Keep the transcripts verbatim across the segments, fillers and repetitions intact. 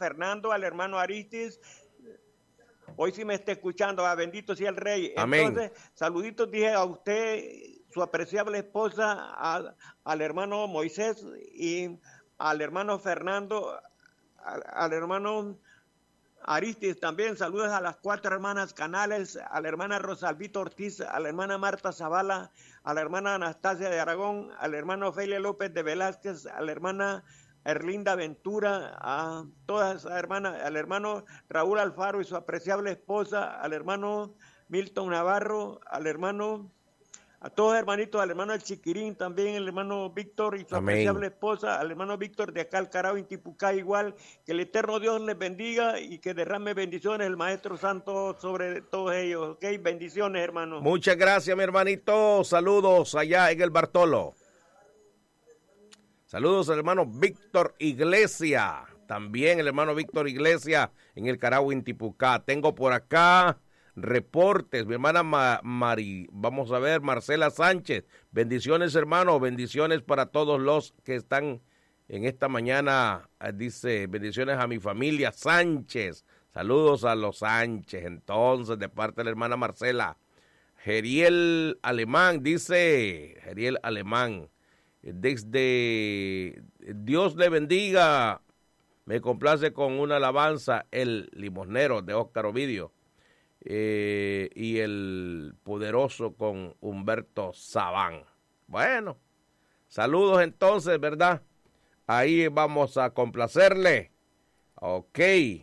Fernando, al hermano Aristis. Hoy sí me está escuchando, ah, bendito sea el Rey. Amén. Entonces, saluditos dije a usted, su apreciable esposa, a, al hermano Moisés y al hermano Fernando, al, al hermano Aristis también. Saludos a las cuatro hermanas Canales, a la hermana Rosalvito Ortiz, a la hermana Marta Zavala, a la hermana Anastasia de Aragón, al hermano Ofelia López de Velázquez, a la hermana Erlinda Ventura, a todas esas hermanas, al hermano Raúl Alfaro y su apreciable esposa, al hermano Milton Navarro, al hermano, a todos hermanitos, al hermano El Chiquirín también, el hermano Víctor y su Amén. apreciable esposa, al hermano Víctor de acá, Alcarao, Intipucá, igual, que el eterno Dios les bendiga y que derrame bendiciones el Maestro Santo sobre todos ellos, ¿ok? Bendiciones, hermano. Muchas gracias, mi hermanito. Saludos allá en el Bartolo. Saludos al hermano Víctor Iglesia. También el hermano Víctor Iglesia en el Carahue, Intipucá. Tengo por acá reportes. Mi hermana Ma Mari, vamos a ver, Marcela Sánchez. Bendiciones, hermano. Bendiciones para todos los que están en esta mañana. Dice, bendiciones a mi familia Sánchez. Saludos a los Sánchez. Entonces, de parte de la hermana Marcela. Geriel Alemán, dice, Geriel Alemán. Desde Dios le bendiga, me complace con una alabanza, el limosnero de Óscar Ovidio eh, y el poderoso con Humberto Sabán. Bueno, saludos entonces, ¿verdad? Ahí vamos a complacerle. Ok,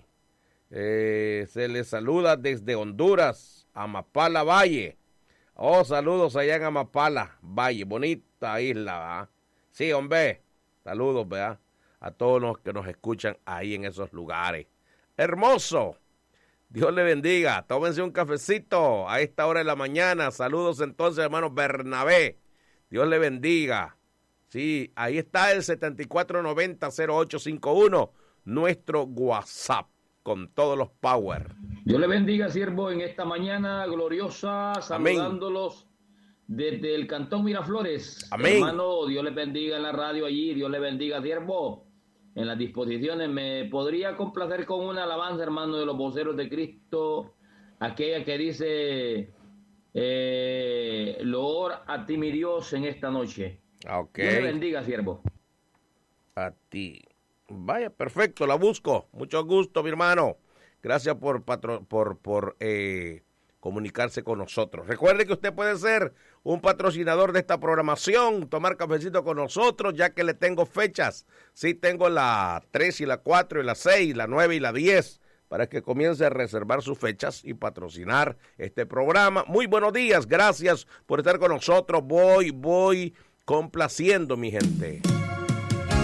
eh, se le saluda desde Honduras, Amapala Valle. Oh, saludos allá en Amapala Valle, bonita isla, ¿verdad? Sí, hombre, saludos, ¿verdad? A todos los que nos escuchan ahí en esos lugares. Hermoso, Dios le bendiga, tómense un cafecito a esta hora de la mañana. Saludos entonces, hermano Bernabé, Dios le bendiga. Sí, ahí está el setenta y cuatro noventa cero ocho cincuenta y uno, nuestro WhatsApp, con todos los power. Dios le bendiga, siervo, en esta mañana gloriosa, saludándolos desde el Cantón Miraflores. Amén. Hermano, Dios le bendiga en la radio allí, Dios le bendiga, siervo, en las disposiciones. Me podría complacer con una alabanza, hermano, de los voceros de Cristo, aquella que dice, eh, loor a ti, mi Dios, en esta noche. Okay. Dios le bendiga, siervo. A ti. Vaya, perfecto, la busco. Mucho gusto, mi hermano. Gracias por patro, por, por eh, comunicarse con nosotros. Recuerde que usted puede ser un patrocinador de esta programación, tomar cafecito con nosotros, ya que le tengo fechas. Sí, tengo la tres y la cuatro y la seis, la nueve y la diez, para que comience a reservar sus fechas y patrocinar este programa. Muy buenos días, gracias por estar con nosotros. Voy, voy complaciendo, mi gente.